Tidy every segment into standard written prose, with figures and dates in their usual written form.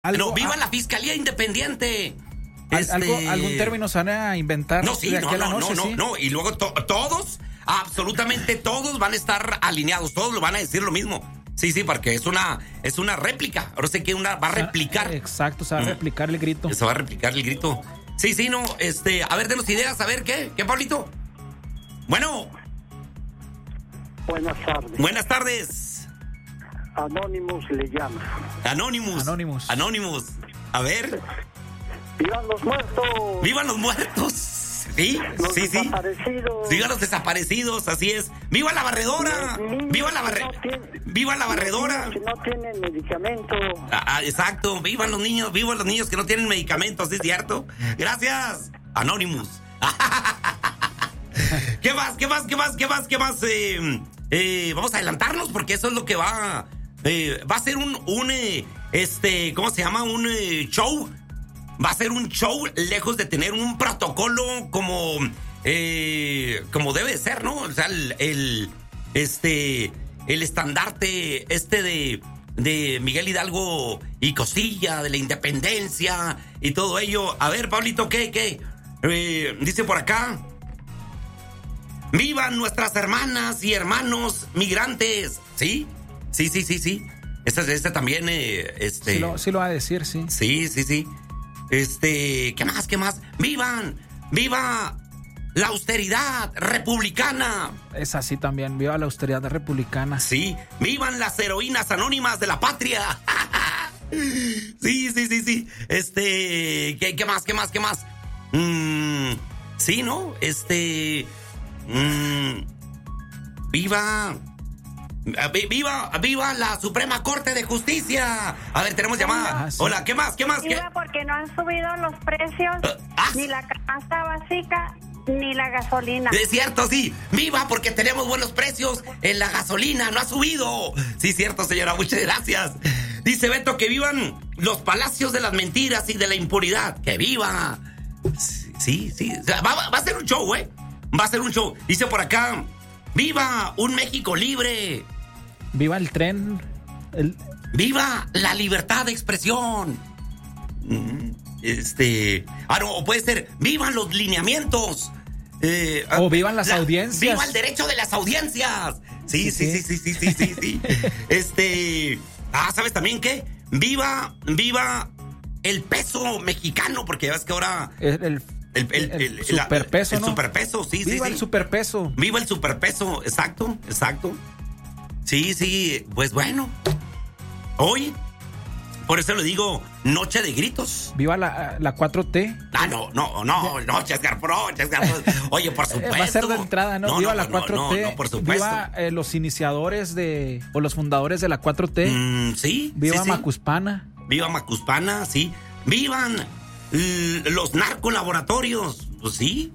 No, viva la Fiscalía Independiente. ¿Algún término se van a inventar? No, sí, no. Y luego todos, absolutamente todos van a estar alineados. Todos lo van a decir lo mismo. Sí, porque es una réplica. Ahora sé que va a replicar. Exacto, se va a replicar el grito. Se va a replicar el grito. Sí, no, a ver, denos ideas, a ver, ¿qué, Pablito? Bueno. Buenas tardes. Buenas tardes. Anonymous le llama. Anonymous. A ver. ¡Vivan los muertos! ¡Vivan los muertos! Sí. Desaparecidos. ¡Vivan los desaparecidos! Así es. ¡Viva la barredora! ¡Viva la barredora! Que no tienen medicamento. Exacto. ¡Vivan los niños que no tienen medicamentos! ¿Sí es cierto? Gracias, Anonymous. ¿Qué más? Vamos a adelantarnos porque eso es lo que va a ser un ¿cómo se llama? Un show. Va a ser un show lejos de tener un protocolo como debe de ser, ¿no? O sea, el estandarte de Miguel Hidalgo y Costilla, de la independencia y todo ello. A ver, Pablito, ¿qué? Dice por acá. ¡Vivan nuestras hermanas y hermanos migrantes! ¿Sí? Sí. Esta también, Sí lo va a decir, sí. Sí. ¿Qué más? ¡Viva la austeridad republicana! Es así también, viva la austeridad republicana. Sí, vivan las heroínas anónimas de la patria. Sí. ¿Qué más? Sí, ¿no? ¡Viva la Suprema Corte de Justicia! A ver, tenemos llamada. Sí. Hola, ¿qué más? Viva porque no han subido los precios, ni la canasta básica, ni la gasolina. Es cierto, sí. ¡Viva porque tenemos buenos precios en la gasolina! ¡No ha subido! Sí, cierto, señora, muchas gracias. Dice Beto que vivan los palacios de las mentiras y de la impunidad. ¡Que viva! Sí. O sea, va a ser un show, ¿eh? Va a ser un show. Dice por acá... ¡Viva un México libre! ¡Viva el tren! ¡Viva la libertad de expresión! No, puede ser ¡vivan los lineamientos! O vivan las audiencias. ¡Viva el derecho de las audiencias! Sí. ¿Sabes también qué? ¡Viva el peso mexicano! Porque ya ves que ahora... El superpeso, ¿no? El superpeso, sí. Viva el superpeso. Viva el superpeso, exacto. Sí, pues bueno. Hoy, por eso le digo, noche de gritos. Viva la 4T. No, Chescar Pro. Oye, por supuesto. Va a ser de entrada, ¿no? Viva la 4T. No, por supuesto. Viva los iniciadores o los fundadores de la 4T. Sí. Viva Macuspana. Viva Macuspana, sí. Vivan los narcolaboratorios, pues sí.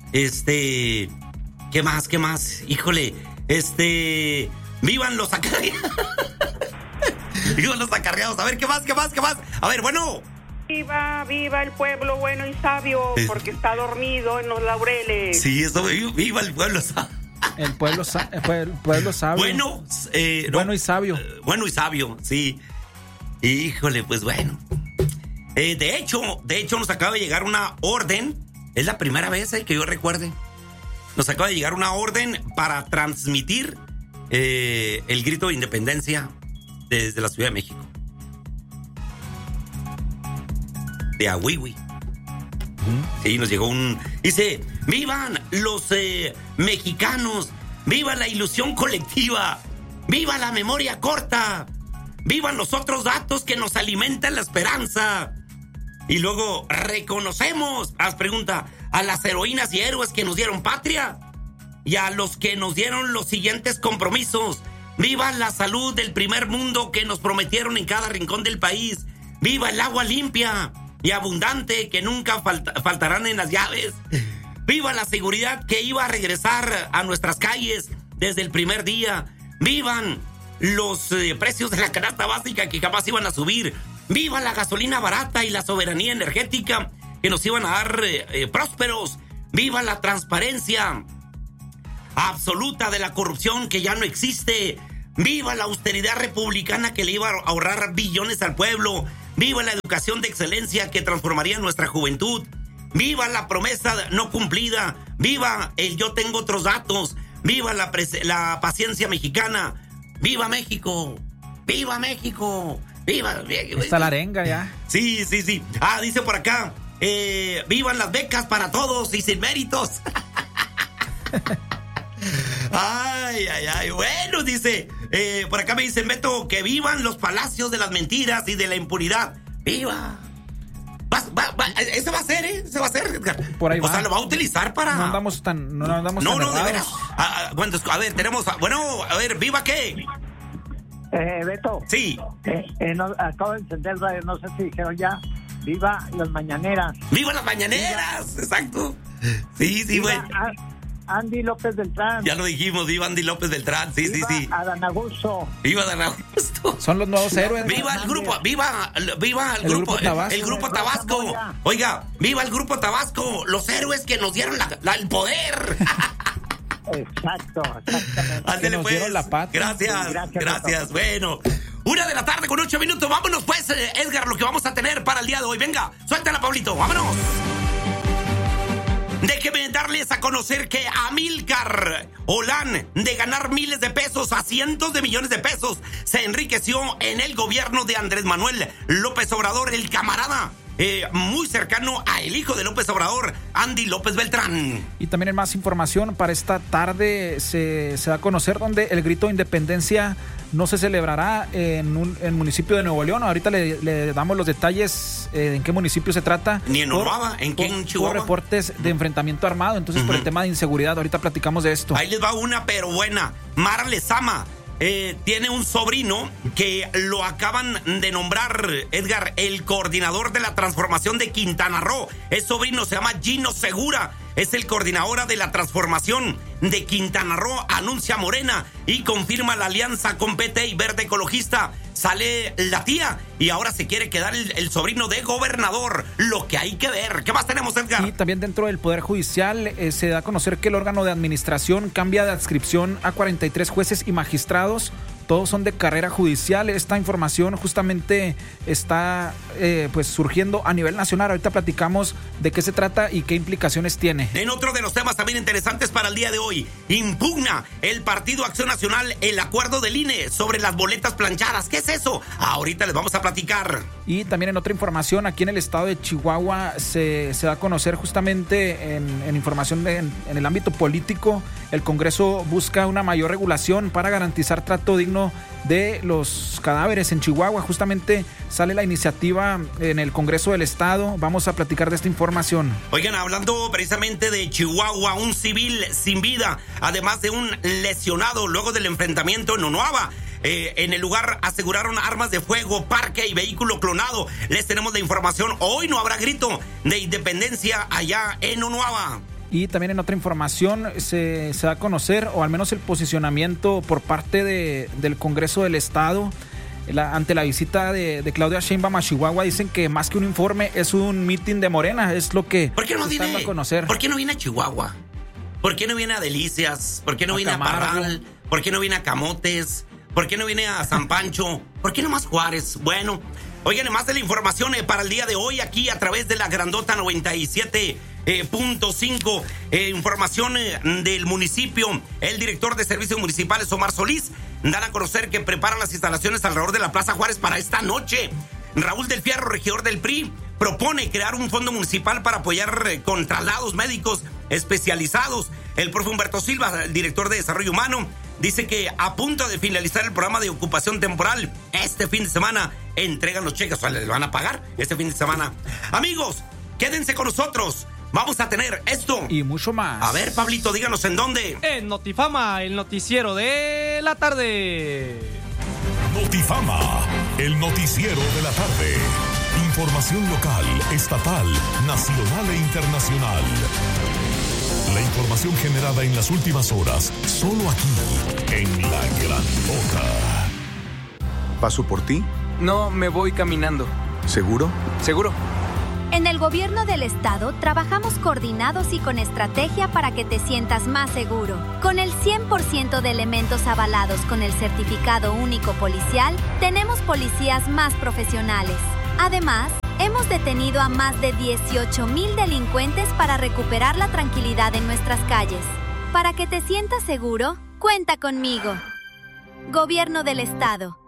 ¿Qué más? Híjole, vivan los acarreados. Vivan los acarreados. A ver, ¿qué más? A ver, bueno. Viva el pueblo bueno y sabio, porque está dormido en los laureles. Sí, eso, viva el pueblo sabio. El pueblo sabio. Bueno y sabio. Bueno y sabio, sí. Híjole, pues bueno. De hecho, nos acaba de llegar una orden. Es la primera vez que yo recuerde. Nos acaba de llegar una orden para transmitir el grito de independencia desde la Ciudad de México. De Ahuihui. Sí, nos llegó dice, ¡vivan los mexicanos! ¡Viva la ilusión colectiva! ¡Viva la memoria corta! ¡Vivan los otros datos que nos alimentan la esperanza! Y luego, reconocemos, pregunta, a las heroínas y héroes que nos dieron patria y a los que nos dieron los siguientes compromisos. ¡Viva la salud del primer mundo que nos prometieron en cada rincón del país! ¡Viva el agua limpia y abundante que nunca faltarán en las llaves! ¡Viva la seguridad que iba a regresar a nuestras calles desde el primer día! ¡Vivan los precios de la canasta básica que jamás iban a subir! ¡Viva la gasolina barata y la soberanía energética que nos iban a dar prósperos! ¡Viva la transparencia absoluta de la corrupción que ya no existe! ¡Viva la austeridad republicana que le iba a ahorrar billones al pueblo! Viva la educación de excelencia que transformaría nuestra juventud. Viva la promesa no cumplida. Viva el yo tengo otros datos. Viva la paciencia mexicana. ¡Viva México! ¡Viva México! ¡Viva! Está la arenga ya. Sí. Dice por acá, vivan las becas para todos y sin méritos. Ay. Bueno, dice, por acá me dicen, Beto, que vivan los palacios de las mentiras y de la impunidad. ¡Viva! Ese va a ser, Ese va a ser, Edgar. Por ahí va. O sea, lo va a utilizar para... No andamos tan No, de veras. A ver, tenemos... ¿viva qué? Beto. Sí. Acabo de encender el radio, no sé si dijeron ya. Viva las mañaneras. ¡Viva las mañaneras! Exacto. Sí, viva, bueno. Andy López Beltrán. Ya lo dijimos, viva Andy López Beltrán. Sí. Adán Augusto. Viva Adán Augusto. Son los nuevos héroes. Viva el grupo, viva el grupo Tabasco. El grupo Tabasco. Oiga, viva el grupo Tabasco. Los héroes que nos dieron el poder. Exacto, exactamente. Ándale, nos pues. Dieron la paz. Gracias. Bueno, 1:00 p.m. Vámonos, pues, Edgar, lo que vamos a tener para el día de hoy. Venga, suéltala, Pablito. Vámonos. Déjeme darles a conocer que Amílcar Olán, de ganar miles de pesos a cientos de millones de pesos, se enriqueció en el gobierno de Andrés Manuel López Obrador, el camarada muy cercano a el hijo de López Obrador, Andy López Beltrán. Y también en más información, para esta tarde se da a conocer donde el grito de independencia no se celebrará en el municipio de Nuevo León. Ahorita le damos los detalles en qué municipio se trata. Ni en Nueva, ¿en qué en Chihuahua? Por reportes de enfrentamiento armado, entonces por el tema de inseguridad. Ahorita platicamos de esto. Ahí les va una, pero buena. Mara Lezama tiene un sobrino que lo acaban de nombrar, Edgar, el coordinador de la transformación de Quintana Roo. El sobrino se llama Gino Segura. Es el coordinador de la transformación de Quintana Roo, anuncia Morena y confirma la alianza con PT y Verde Ecologista. Sale la tía y ahora se quiere quedar el sobrino de gobernador. Lo que hay que ver. ¿Qué más tenemos, Edgar? Y también dentro del Poder Judicial se da a conocer que el órgano de administración cambia de adscripción a 43 jueces y magistrados. Todos son de carrera judicial. Esta información justamente está pues surgiendo a nivel nacional. Ahorita platicamos de qué se trata y qué implicaciones tiene. En otro de los temas también interesantes para el día de hoy, impugna el Partido Acción Nacional el acuerdo del INE sobre las boletas planchadas. ¿Qué es eso? Ahorita les vamos a platicar. Y también en otra información, aquí en el estado de Chihuahua se da a conocer justamente en información en el ámbito político, el Congreso busca una mayor regulación para garantizar trato digno de los cadáveres en Chihuahua. Justamente sale la iniciativa en el Congreso del Estado. Vamos a platicar de esta información. Oigan, hablando precisamente de Chihuahua, un civil sin vida, además de un lesionado luego del enfrentamiento en Onuaba. En el lugar aseguraron armas de fuego, parque y vehículo clonado. Les tenemos la información. Hoy no habrá grito de independencia allá en Onuaba. Y también en otra información se da a conocer, o al menos el posicionamiento por parte del Congreso del Estado ante la visita de Claudia Sheinbaum a Chihuahua. Dicen que más que un informe es un mitin de Morena, es lo que ¿Por qué no viene a conocer? ¿Por qué no viene a Chihuahua? ¿Por qué no viene a Delicias? ¿Por qué no viene a Parral? ¿Por qué no viene a Camotes? ¿Por qué no viene a San Pancho? ¿Por qué no más Juárez? Bueno, oigan, más de la información para el día de hoy aquí a través de la Grandota 97.5. Información del municipio. El director de Servicios Municipales, Omar Solís, dan a conocer que preparan las instalaciones alrededor de la Plaza Juárez para esta noche. Raúl del Fierro, regidor del PRI, propone crear un fondo municipal para apoyar con traslados médicos especializados. El profe Humberto Silva, el director de Desarrollo Humano, dice que a punto de finalizar el programa de ocupación temporal, este fin de semana entregan los cheques, o sea, les van a pagar este fin de semana. Amigos, quédense con nosotros. Vamos a tener esto y mucho más. A ver, Pablito, díganos en dónde. En Notifama, el noticiero de la tarde. Notifama, el noticiero de la tarde. Información local, estatal, nacional e internacional. La información generada en las últimas horas, solo aquí, en La Grandota. ¿Paso por ti? No, me voy caminando. ¿Seguro? Seguro. En el gobierno del estado trabajamos coordinados y con estrategia para que te sientas más seguro. Con el 100% de elementos avalados con el certificado único policial, tenemos policías más profesionales. Además, hemos detenido a más de 18,000 delincuentes para recuperar la tranquilidad en nuestras calles. Para que te sientas seguro, cuenta conmigo. Gobierno del Estado.